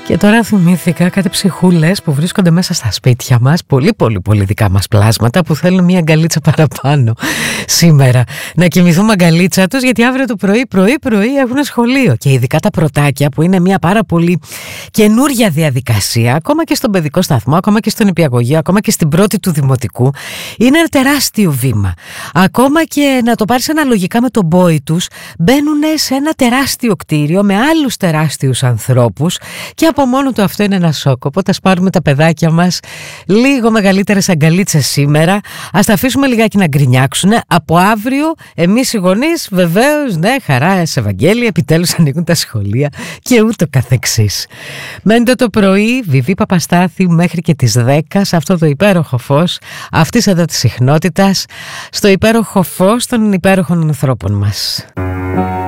Και τώρα θυμήθηκα κάτι ψυχούλες που βρίσκονται μέσα στα σπίτια μας, πολύ δικά μας πλάσματα που θέλουν μια αγκαλίτσα παραπάνω σήμερα. Να κοιμηθούμε αγκαλίτσα τους, γιατί αύριο το πρωί έχουν σχολείο. Και ειδικά τα πρωτάκια, που είναι μια πάρα πολύ καινούρια διαδικασία, ακόμα και στον παιδικό σταθμό, ακόμα και στον νηπιαγωγείο, ακόμα και στην πρώτη του δημοτικού, είναι ένα τεράστιο βήμα. Ακόμα και να το πάρεις αναλογικά με τον μπόι τους, μπαίνουν σε ένα τεράστιο κτίριο με άλλους τεράστιους ανθρώπους και από μόνο του αυτό είναι ένα σοκ. Οπότε ας πάρουμε τα παιδάκια μας λίγο μεγαλύτερες αγκαλίτσες σήμερα, ας τα αφήσουμε λιγάκι να γκρινιάξουν. Από αύριο εμείς οι γονείς, βεβαίως, ναι, χαρά σε Ευαγγέλια, επιτέλους ανοίγουν τα σχολεία και ούτω καθεξής. Μένετε το πρωί, Βιβί Παπαστάθη, μέχρι και τις 10 σε αυτό το υπέροχο φως αυτής εδώ της συχνότητας, στο υπέροχο φως των υπέροχων ανθρώπων μας.